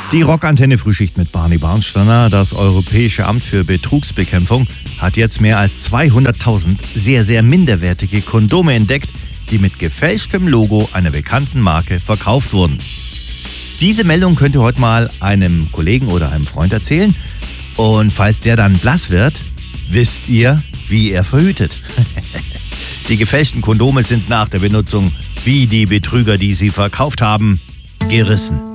Die Rockantenne Frühschicht mit Barney Barnsteiner. Das Europäische Amt für Betrugsbekämpfung hat jetzt mehr als 200.000 sehr, sehr minderwertige Kondome entdeckt, die mit gefälschtem Logo einer bekannten Marke verkauft wurden. Diese Meldung könnt ihr heute mal einem Kollegen oder einem Freund erzählen. Und falls der dann blass wird, wisst ihr, wie er verhütet. Die gefälschten Kondome sind nach der Benutzung, wie die Betrüger, die sie verkauft haben, gerissen.